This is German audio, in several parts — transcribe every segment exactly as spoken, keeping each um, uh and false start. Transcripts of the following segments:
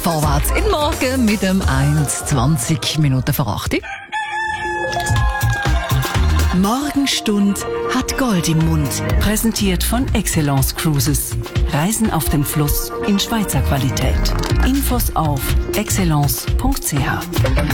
Vorwärts in den Morgen mit dem eins zwanzig Minuten vor acht. Morgenstund hat Gold im Mund. Präsentiert von Excellence Cruises. Reisen auf dem Fluss in Schweizer Qualität. Infos auf excellence punkt c h.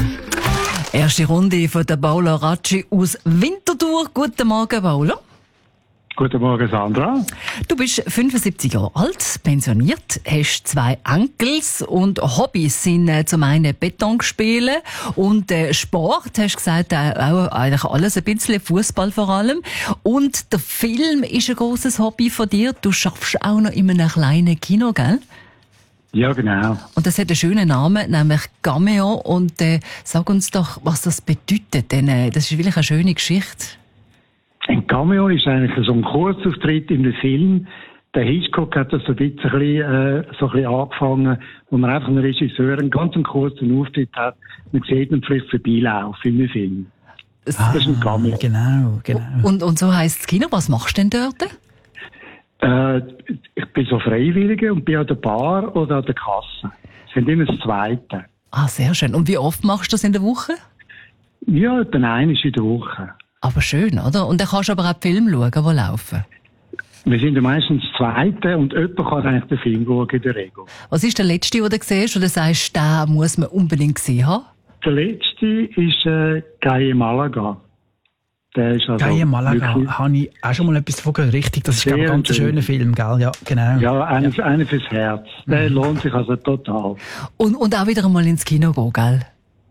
Erste Runde von der Paolo Racci aus Winterthur. Guten Morgen, Paolo. Guten Morgen, Sandra. Du bist fünfundsiebzig Jahre alt, pensioniert, hast zwei Enkels und Hobbys sind äh, zum einen Beton spielen und äh, Sport, hast gesagt, äh, auch eigentlich alles ein bisschen, Fußball vor allem. Und der Film ist ein grosses Hobby von dir. Du schaffst auch noch in einem kleinen Kino, gell? Ja, genau. Und das hat einen schönen Namen, nämlich Cameo. Und äh, sag uns doch, was das bedeutet, denn äh, das ist wirklich eine schöne Geschichte. Ein Cameo ist eigentlich so ein Kurzauftritt in einem Film. Der Hitchcock hat das so ein bisschen, äh, so ein bisschen angefangen, wo man einfach einen Regisseur einen ganz kurzen Auftritt hat. Man sieht ihn vielleicht vorbeilaufen in einem Film. Das ah, ist ein Cameo. Genau, genau. Und, und so heisst das Kino. Was machst du denn dort? Äh, ich bin so Freiwilliger und bin an der Bar oder an der Kasse. Das sind immer das Zweite. Ah, sehr schön. Und wie oft machst du das in der Woche? Ja, etwa einmal in der Woche. Aber schön, oder? Und dann kannst du aber auch die Filme schauen, die laufen. Wir sind ja meistens das Zweite und jemand kann eigentlich den Film schauen in der Regel. Was ist der letzte, den du siehst, oder sagst, den muss man unbedingt gesehen haben? Der letzte ist äh, Gaye Malaga. Der ist also Gaye Malaga, habe ich auch schon mal etwas davon gehört. Richtig, das ist ein ganz schön. schöner Film, gell? Ja, genau. Ja, einer ja. eine fürs Herz. Der mhm. lohnt sich also total. Und, und auch wieder einmal ins Kino gehen, gell?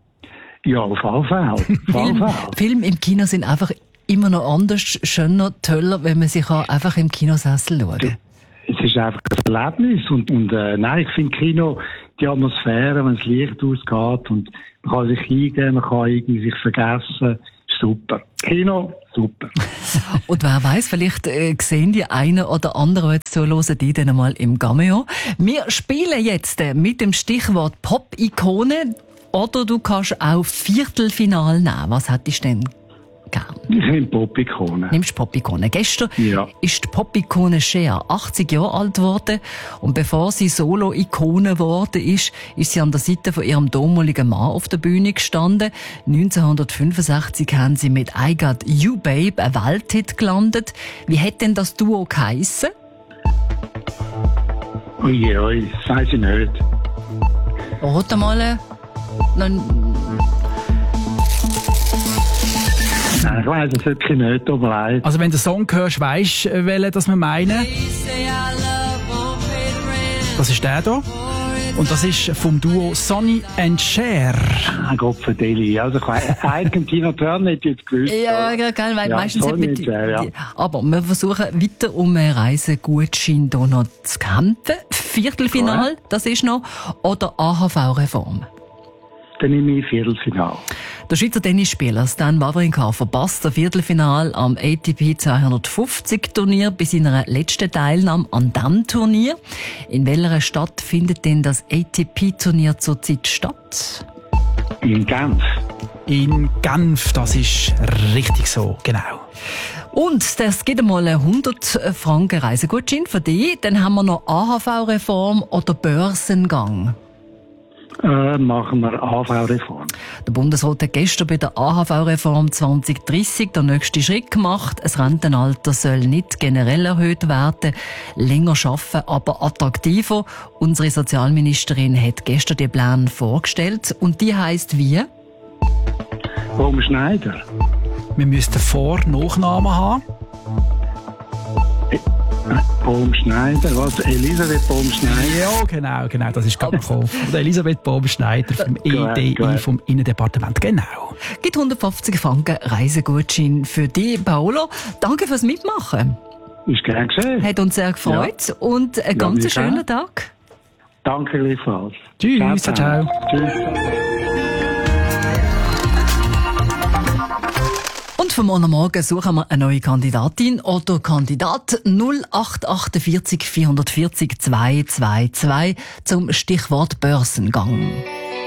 Ja, auf alle Fälle. Film, Filme im Kino sind einfach immer noch anders, schöner, toller, wenn man sich auch einfach im Kinosessel schaut. Es ist einfach ein Erlebnis und, und äh, nein, ich finde Kino, die Atmosphäre, wenn das Licht ausgeht und man kann sich hingehen, man kann irgendwie sich vergessen, super. Kino, super. Und wer weiss, vielleicht äh, sehen die einen oder anderen jetzt so, hören die dann mal im Cameo. Wir spielen jetzt äh, mit dem Stichwort Pop-Ikone. Oder du kannst auch Viertelfinal nehmen. Was hättest du denn gern? Ich nehme Pop-Ikone. Nimmst Pop-Ikone. Gestern ja. ist die Pop-Ikone Cher achtzig Jahre alt geworden. Und bevor sie Solo-Ikone geworden ist, ist sie an der Seite von ihrem damaligen Mann auf der Bühne gestanden. neunzehnhundertfünfundsechzig haben sie mit I Got You Babe ein Welthit gelandet. Wie hätte denn das Duo geheissen? Ui, ui, das weiss ich nicht. Rot einmal. Nein. Nein, ich weiss es wirklich nicht, aber leid. Also wenn du den Song hörst, weisst du, welchen das wir meinen? Das ist der hier. Und das ist vom Duo Sonny and Cher. Ah, Gott verdeli. Also ich weiss, Argentina Turner hätte ich jetzt gewusst. Ja, ja, geil, weil ja, meistens hat mit, Cher, ja. Aber wir versuchen weiter um einen Reisegutschein hier noch zu kämpfen. Viertelfinal, das ist noch. Oder A H V-Reform. Dann nehme ich Viertelfinal. Der Schweizer Tennisspieler Stan Wawrinka verpasst das Viertelfinal am A T P zweihundertfünfzig Turnier bei seiner letzten Teilnahme an diesem Turnier. In welcher Stadt findet denn das A T P-Turnier zurzeit statt? In Genf. In Genf, das ist richtig so, genau. Und das gibt einmal einen hundert Franken Reisegutschein für dich. Dann haben wir noch A H V-Reform oder Börsengang. Äh, machen wir A H V-Reform. Der Bundesrat hat gestern bei der A H V-Reform zwanzig dreissig den nächsten Schritt gemacht. Das Rentenalter soll nicht generell erhöht werden, länger arbeiten, aber attraktiver. Unsere Sozialministerin hat gestern die Pläne vorgestellt und die heisst wie? Baumschneider. Wir müssten Vor- und Nachnamen haben. Baumschneider, was? Elisabeth Baumschneider? Ja, genau, genau, das ist gerade gekommen. Elisabeth Baumschneider vom E D I, vom Innendepartement, genau. Gibt hundertfünfzig Franken Reisegutschein für dich, Paolo. Danke fürs Mitmachen. Ist gern geschehen. Hat uns sehr gefreut ja. und einen ja, ganz schönen Tag. Danke gleichfalls. Tschüss, ciao, ciao. Tschüss. Und für morgen Morgen suchen wir eine neue Kandidatin oder Kandidat null acht achtundvierzig vierhundertvierzig zweihundertzweiundzwanzig zum Stichwort Börsengang.